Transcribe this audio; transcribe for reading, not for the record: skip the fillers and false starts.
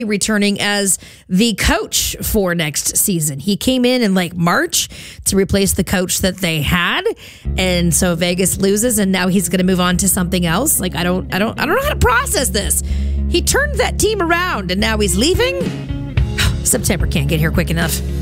returning as the coach for next season. He came in like March to replace the coach that they had, and so Vegas loses, and now he's going to move on to something else. Like I don't know how to process this. He turned that team around, and now he's leaving. September can't get here quick enough.